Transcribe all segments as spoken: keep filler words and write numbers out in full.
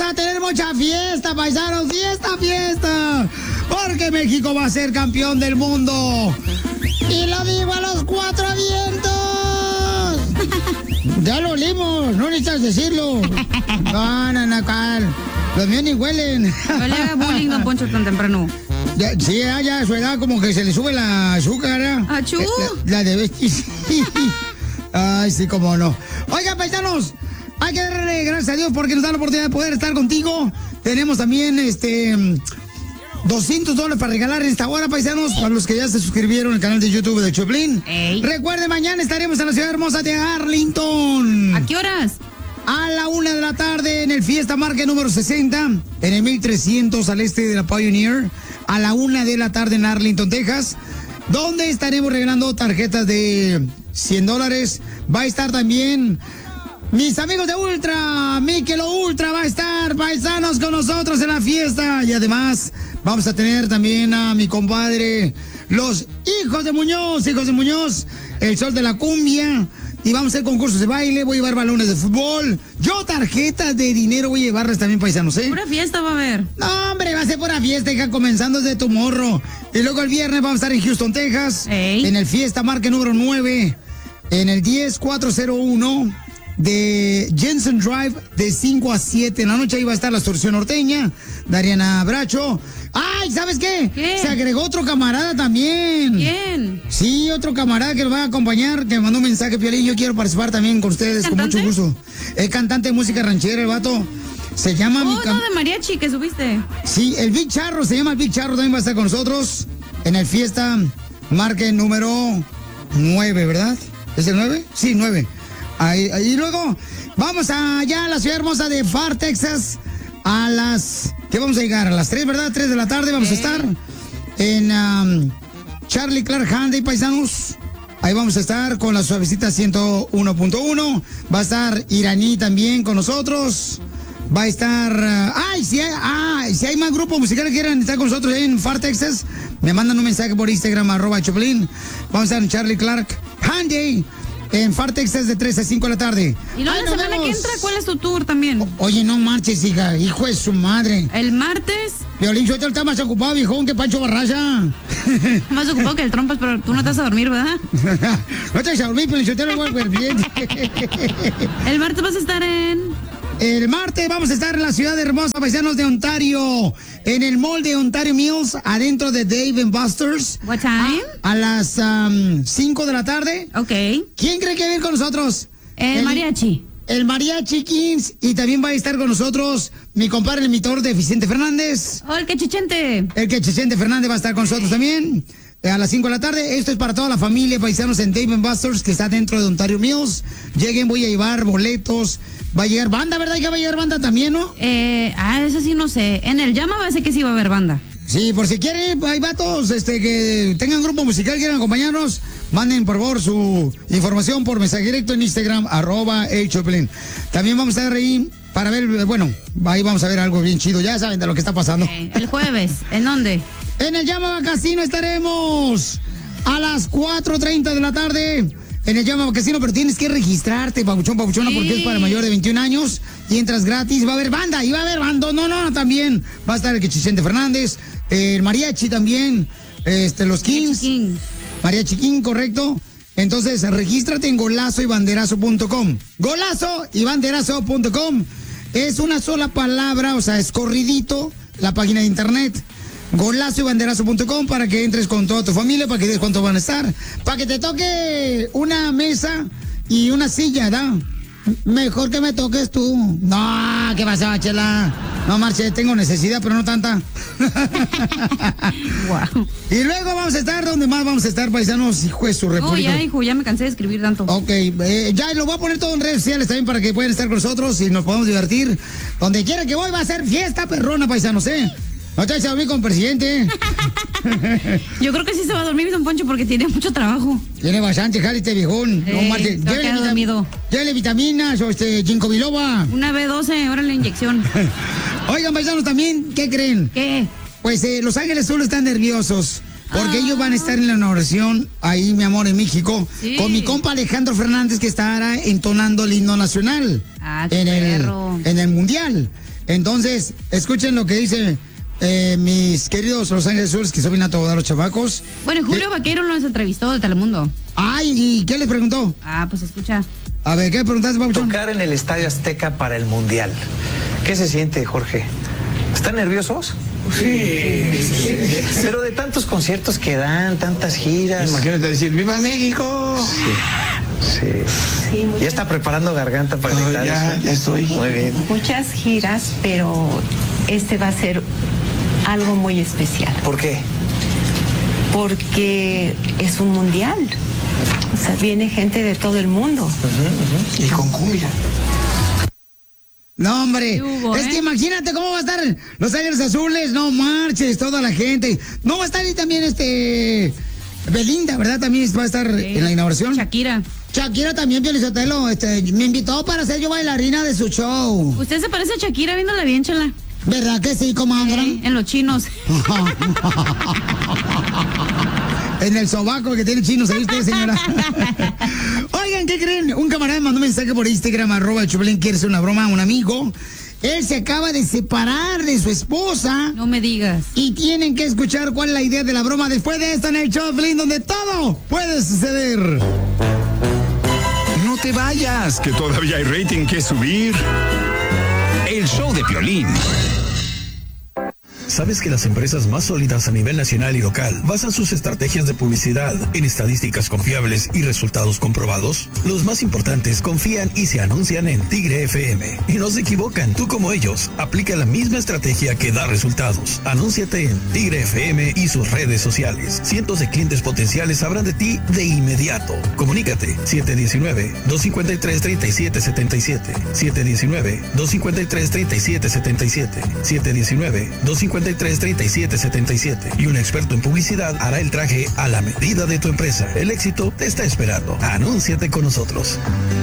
a tener mucha fiesta, paisanos, fiesta, fiesta. Porque México va a ser campeón del mundo. Y lo digo a los cuatro vientos. Ya lo olimos, no necesitas decirlo. No, no, no, cal. Los míos ni huelen. No le haga bullying, don Poncho, tan temprano. Ya, sí, ya, ya a su edad como que se le sube la azúcar. ¿eh? ¡Achú! La, la de vestir. Ay, sí, cómo no. Oiga, paisanos, hay que darle gracias a Dios porque nos da la oportunidad de poder estar contigo. Tenemos también, este... doscientos dólares para regalar en esta hora, paisanos, para los que ya se suscribieron al canal de YouTube de Choplin. Ey. Recuerden, mañana estaremos en la ciudad hermosa de Arlington. ¿A qué horas? A la una de la tarde en el Fiesta Market número sesenta, en el mil trescientos al este de la Pioneer. A la una de la tarde en Arlington, Texas, donde estaremos regalando tarjetas de cien dólares. Va a estar también mis amigos de Ultra, Miquelo Ultra va a estar, paisanos, con nosotros en la fiesta. Y además vamos a tener también a mi compadre, los hijos de Muñoz, hijos de Muñoz, el sol de la cumbia. Y vamos a hacer concursos de baile, voy a llevar balones de fútbol. Yo tarjetas de dinero voy a llevarles también, paisanos, ¿eh? Pura fiesta va a haber. No, hombre, va a ser pura fiesta, hija, comenzando desde tu morro. Y luego el viernes vamos a estar en Houston, Texas. Ey. En el Fiesta Market número nueve, en el diez cuatro cero uno de Jensen Drive, de cinco a siete en la noche. Ahí va a estar la extorsión norteña, Dariana Bracho. ¡Ay! ¿Sabes qué? ¿Qué? Se agregó otro camarada también. ¿Quién? Sí, otro camarada que nos va a acompañar, que me mandó un mensaje, Piolín. Yo quiero participar también con ustedes, con mucho gusto. Es cantante de música ranchera, el vato. Se llama... Oh, mi no, de mariachi que subiste. Sí, el Big Charro, se llama el Big Charro, también va a estar con nosotros en el Fiesta Market número nueve, ¿verdad? ¿Es el nueve? Sí, nueve. Ahí, ahí, y luego vamos allá a la ciudad hermosa de Far, Texas, a las... ¿Qué vamos a llegar? A las tres, ¿verdad? tres de la tarde vamos eh. a estar en um, Charlie Clark Handy, paisanos. Ahí vamos a estar con la suavecita ciento uno punto uno. Va a estar Iraní también con nosotros. Va a estar... Uh, ¡Ay! Si hay, ah, si hay más grupos musicales que quieran estar con nosotros ahí en Far, Texas, me mandan un mensaje por Instagram, arroba Choplin. Vamos a estar en Charlie Clark Handy, en Far, Texas, de tres a cinco de la tarde. Y luego la semana vemos. que entra, ¿cuál es tu tour también? O, oye, no marches, hija, hijo de su madre. ¿El martes? Violín Suelto está más ocupado, viejón, que Pancho Barraza. Más ocupado que el Trompas, pero tú no te vas a dormir, ¿verdad? No te vas a dormir, pero yo te lo voy a ver bien. El martes vas a estar en... El martes vamos a estar en la ciudad hermosa, paisanos de Ontario, en el mall de Ontario Mills, adentro de Dave and Buster's. What time? A, a las cinco um, de la tarde. Ok. ¿Quién cree que viene con nosotros? El, el mariachi. El Mariachi Kings, y también va a estar con nosotros mi compadre, el imitador de Vicente Fernández. Oh, el Quechichente. El Quechichente Fernández va a estar con nosotros también. A las cinco de la tarde. Esto es para toda la familia, paisanos, en Dave and Buster's, que está dentro de Ontario Mills. Lleguen, voy a llevar boletos. Va a llegar banda, ¿verdad? Que va a llegar banda también, ¿no? Eh, ah, eso sí no sé. En el Llama va a ser que sí va a haber banda. Sí, por si quieren, hay vatos este, que tengan grupo musical, quieran acompañarnos, manden por favor su información por mensaje directo en Instagram, arroba el Choplin. También vamos a estar ahí para ver, bueno, ahí vamos a ver algo bien chido, ya saben de lo que está pasando. Okay. El jueves, ¿en dónde? En el Llama Casino estaremos a las cuatro treinta de la tarde. En el Llama Casino, pero tienes que registrarte, papuchón, papuchona, sí, porque es para mayor de veintiún años y entras gratis. Va a haber banda, y va a haber banda, no, no, también. Va a estar el Quechichente Fernández, el Mariachi también, este, los Kings. Mariachi King. Mariachi King, correcto. Entonces, regístrate en golazo y banderazo punto com. Golazo y banderazo punto com. Es una sola palabra, o sea, es corridito la página de internet. Golazo y banderazo punto com para que entres con toda tu familia, para que des cuánto van a estar, para que te toque una mesa y una silla, ¿verdad? Mejor que me toques tú. No, ¿qué pasa, Chela? No, marche, tengo necesidad, pero no tanta. Wow. Y luego vamos a estar, ¿dónde más vamos a estar, paisanos? Hijo de su república. Oh, ya, hijo, ya me cansé de escribir tanto. Ok, eh, ya lo voy a poner todo en redes sociales también para que puedan estar con nosotros y nos podamos divertir. Donde quiera que voy va a ser fiesta perrona, paisanos, ¿eh? No te vas a dormir con el presidente. Yo creo que sí se va a dormir, don Poncho, porque tiene mucho trabajo. Tiene bastante, jale este viejón. Eh, no marche. Se va a quedar dormido. Llévele vitaminas o este ginkgo biloba. Una B doce, ahora la inyección. Oigan, paisanos, también, ¿qué creen? ¿Qué? Pues eh, Los Ángeles solo están nerviosos. Porque ah. ellos van a estar en la inauguración ahí, mi amor, en México, sí, con mi compa Alejandro Fernández, que estará entonando el himno nacional. Ah, qué en el, perro. en el Mundial. Entonces, escuchen lo que dice eh, mis queridos Los Ángeles Azules, que son bien a todos los chavacos. Bueno, Julio eh, Vaquero nos entrevistó de Telemundo. Ay, ¿y qué les preguntó? Ah, pues escucha. A ver, ¿qué preguntaste, Pabuchón? Tocar en el Estadio Azteca para el Mundial. ¿Qué se siente, Jorge? ¿Están nerviosos? Sí. Pero de tantos conciertos que dan, tantas giras. Imagínate decir, ¡Viva México! Sí. Sí. Sí, muchas, ¿Ya está preparando garganta para No, gritar ya, eso? ya estoy. Muy bien. muchas giras, pero este va a ser algo muy especial. ¿Por qué? Porque es un mundial. O sea, viene gente de todo el mundo. Uh-huh, uh-huh. Y con cumbia. No, hombre, hubo, es eh? que imagínate cómo va a estar Los Ángeles Azules, no marches, toda la gente. No va a estar ahí también este Belinda, ¿verdad? También va a estar Sí. en la inauguración. Shakira. Shakira también, Pio Lizotelo, este, me invitó para ser yo bailarina de su show. Usted se parece a Shakira viéndola bien, chela. ¿Verdad que sí, comadre? Sí, en los chinos. En el sobaco que tiene chinos ahí usted, señora. Oigan, ¿qué creen? Un camarada me mandó un mensaje por Instagram, arroba el Choplin, quiere hacer una broma a un amigo. Él se acaba de separar de su esposa. No me digas. Y tienen que escuchar cuál es la idea de la broma después de esto en el Choplin, donde todo puede suceder. No te vayas, que todavía hay rating que subir. El show de Piolín. ¿Sabes que las empresas más sólidas a nivel nacional y local basan sus estrategias de publicidad en estadísticas confiables y resultados comprobados? Los más importantes confían y se anuncian en Tigre F M. Y no se equivocan, tú como ellos, aplica la misma estrategia que da resultados. Anúnciate en Tigre F M y sus redes sociales. Cientos de clientes potenciales sabrán de ti de inmediato. Comunícate siete uno nueve, dos cinco tres, tres siete siete siete, siete uno nueve, dos cinco tres, tres siete siete siete, siete uno nueve, dos cinco tres, tres siete siete siete y un experto en publicidad hará el traje a la medida de tu empresa. El éxito te está esperando. Anúnciate con nosotros.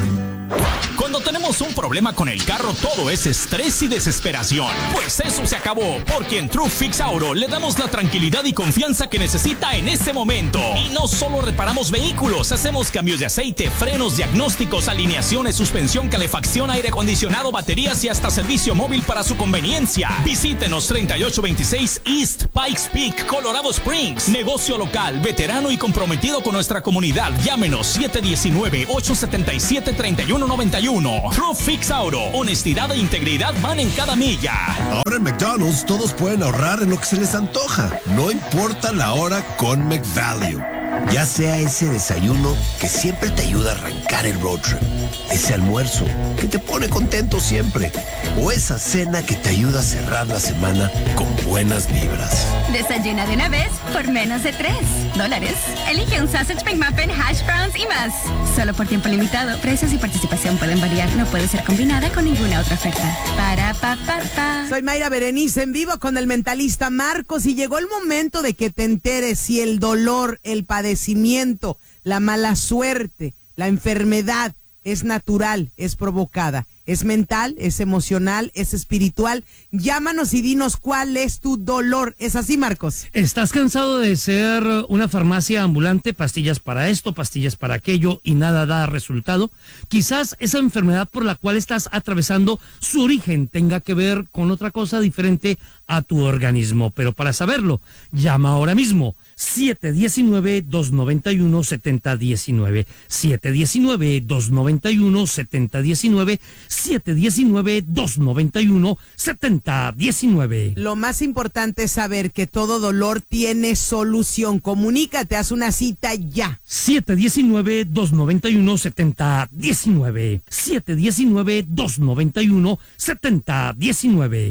Cuando tenemos un problema con el carro, todo es estrés y desesperación. Pues eso se acabó, porque en True Fix Auto le damos la tranquilidad y confianza que necesita en ese momento. Y no solo reparamos vehículos, hacemos cambios de aceite, frenos, diagnósticos, alineaciones, suspensión, calefacción, aire acondicionado, baterías y hasta servicio móvil para su conveniencia. Visítenos treinta y ocho veintiséis East Pikes Peak, Colorado Springs. Negocio local, veterano y comprometido con nuestra comunidad. Llámenos siete uno nueve, ocho siete siete, tres uno nueve uno. True Fix Auto, honestidad e integridad van en cada milla. Ahora en McDonald's todos pueden ahorrar en lo que se les antoja. No importa la hora con McValue. Ya sea ese desayuno que siempre te ayuda a arrancar el road trip, ese almuerzo que te pone contento siempre, o esa cena que te ayuda a cerrar la semana con buenas vibras. Desayuna de una vez por menos de tres dólares. Elige un Sausage McMuffin, hash browns y más. Solo por tiempo limitado. Precios y participación pueden variar. No puede ser combinada con ninguna otra oferta. Para pa pa pa. Soy Mayra Berenice en vivo con el mentalista Marcos y llegó el momento de que te enteres si el dolor, el padecimiento, la mala suerte, la enfermedad es natural, es provocada, es mental, es emocional, es espiritual. Llámanos y dinos cuál es tu dolor. ¿Es así, Marcos? ¿Estás cansado de ser una farmacia ambulante? Pastillas para esto, pastillas para aquello y nada da resultado. Quizás esa enfermedad por la cual estás atravesando, su origen tenga que ver con otra cosa diferente a tu organismo. Pero para saberlo, llama ahora mismo. siete uno nueve, dos nueve uno, siete cero uno nueve. siete uno nueve, dos nueve uno, siete cero uno nueve. siete uno nueve, dos nueve uno, siete cero uno nueve. Lo más importante es saber que todo dolor tiene solución. Comunícate, haz una cita ya. siete uno nueve, dos nueve uno, siete cero uno nueve. siete uno nueve, dos nueve uno, siete cero uno nueve.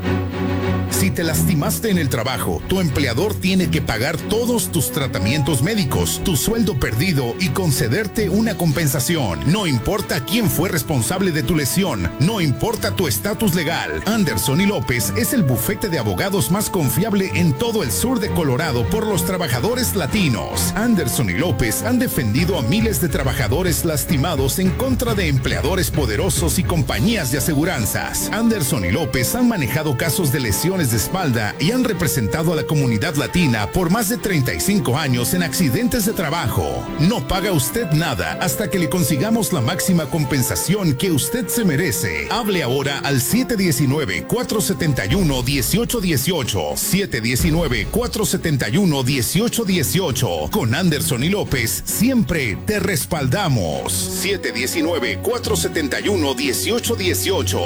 Si te lastimaste en el trabajo, tu empleador tiene que pagar todos tus tratamientos médicos, tu sueldo perdido y concederte una compensación. No importa quién fue responsable de tu lesión, no importa tu estatus legal. Anderson y López es el bufete de abogados más confiable en todo el sur de Colorado por los trabajadores latinos. Anderson y López han defendido a miles de trabajadores lastimados en contra de empleadores poderosos y compañías de aseguranzas. Anderson y López han manejado casos de lesiones operaciones de espalda y han representado a la comunidad latina por más de treinta y cinco años en accidentes de trabajo. No paga usted nada hasta que le consigamos la máxima compensación que usted se merece. Hable ahora al siete uno nueve, cuatro siete uno, uno ocho uno ocho. siete uno nueve, cuatro siete uno, uno ocho uno ocho. Con Anderson y López siempre te respaldamos. siete uno nueve, cuatro siete uno, uno ocho uno ocho.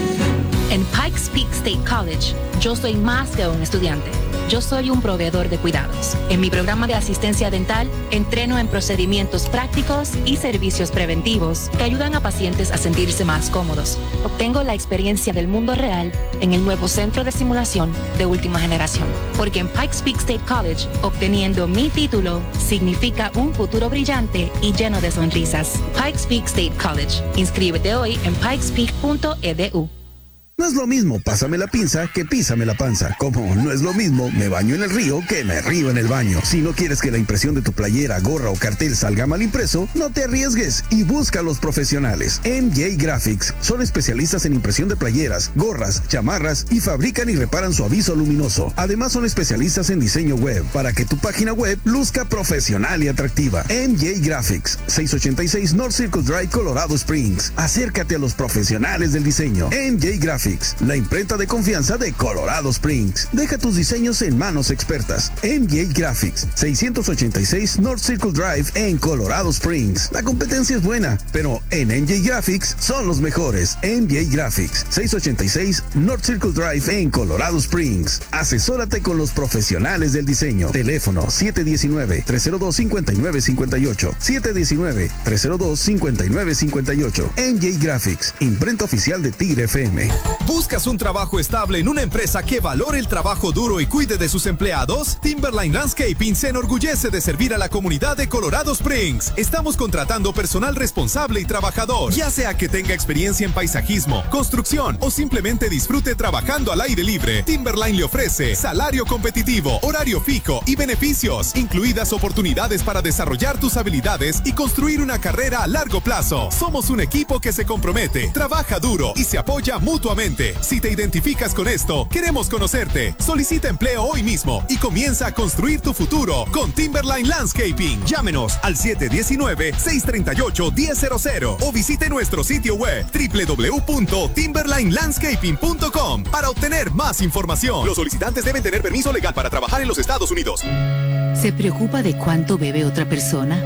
En Pikes Peak State College, yo soy más que un estudiante. Yo soy un proveedor de cuidados. En mi programa de asistencia dental, entreno en procedimientos prácticos y servicios preventivos que ayudan a pacientes a sentirse más cómodos. Obtengo la experiencia del mundo real en el nuevo centro de simulación de última generación. Porque en Pikes Peak State College, obteniendo mi título significa un futuro brillante y lleno de sonrisas. Pikes Peak State College. Inscríbete hoy en pikes peak punto e d u. No es lo mismo pásame la pinza que písame la panza. Como no es lo mismo me baño en el río que me río en el baño. Si no quieres que la impresión de tu playera, gorra o cartel salga mal impreso, no te arriesgues y busca a los profesionales. M J Graphics son especialistas en impresión de playeras, gorras, chamarras y fabrican y reparan su aviso luminoso. Además son especialistas en diseño web para que tu página web luzca profesional y atractiva. M J Graphics, seiscientos ochenta y seis North Circle Drive, Colorado Springs. Acércate a los profesionales del diseño. M J Graphics, la imprenta de confianza de Colorado Springs. Deja tus diseños en manos expertas. M J Graphics, seiscientos ochenta y seis North Circle Drive en Colorado Springs. La competencia es buena, pero en M J Graphics son los mejores. M J Graphics, seiscientos ochenta y seis North Circle Drive en Colorado Springs. Asesórate con los profesionales del diseño. Teléfono siete uno nueve, tres cero dos, cinco nueve cinco ocho. siete uno nueve, tres cero dos, cinco nueve cinco ocho. M J Graphics, imprenta oficial de Tigre F M. ¿Buscas un trabajo estable en una empresa que valore el trabajo duro y cuide de sus empleados? Timberline Landscaping se enorgullece de servir a la comunidad de Colorado Springs. Estamos contratando personal responsable y trabajador, ya sea que tenga experiencia en paisajismo, construcción o simplemente disfrute trabajando al aire libre. Timberline le ofrece salario competitivo, horario fijo y beneficios, incluidas oportunidades para desarrollar tus habilidades y construir una carrera a largo plazo. Somos un equipo que se compromete, trabaja duro y se apoya mutuamente. Si te identificas con esto, queremos conocerte. Solicita empleo hoy mismo y comienza a construir tu futuro con Timberline Landscaping. Llámenos al siete uno nueve, seis tres ocho, uno cero cero cero o visite nuestro sitio web doble u doble u doble u punto timberline landscaping punto com para obtener más información. Los solicitantes deben tener permiso legal para trabajar en los Estados Unidos. ¿Se preocupa de cuánto bebe otra persona?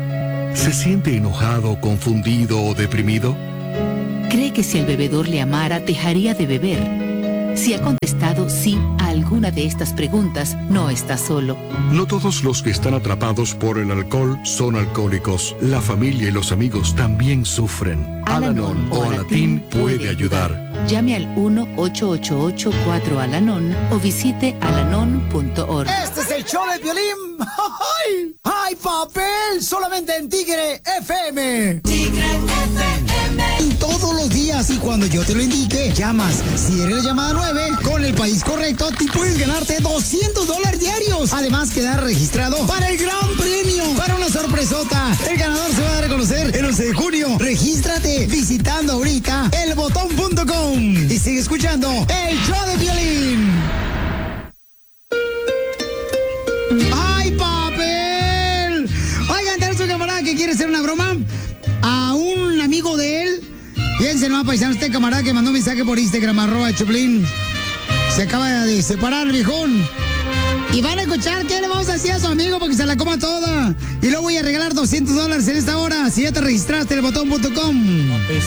¿Se siente enojado, confundido o deprimido? ¿Cree que si el bebedor le amara, dejaría de beber? Si ha contestado sí a alguna de estas preguntas, no está solo. No todos los que están atrapados por el alcohol son alcohólicos. La familia y los amigos también sufren. Al-Anon o Alatín puede ayudar. Llame al uno ocho ocho ocho cuatro Al-Anon o visite alanon punto org. Este es el show de Piolín. ¡Ay! ¡Ay, papel! Solamente en Tigre F M. Tigre F M. Y todos los días, y cuando yo te lo indique, llamas. Si eres la llamada nueve, con el país correcto, te puedes ganarte doscientos dólares diarios. Además, quedar registrado para el gran premio, para una sorpresota. El ganador se va a reconocer el once de junio. Regístrate visitando ahorita el botón punto com. Y sigue escuchando el show de Piolín. ¡Ay, papel! Oigan, tenemos un camarada que quiere hacer una broma a un amigo de él. Fíjense, no, paisano, este camarada que mandó un mensaje por Instagram, arroba Choplin. Se acaba de separar, viejón. Y van a escuchar qué le vamos a decir a su amigo porque se la coma toda. Y luego voy a regalar doscientos dólares en esta hora si ya te registraste en el botón punto com.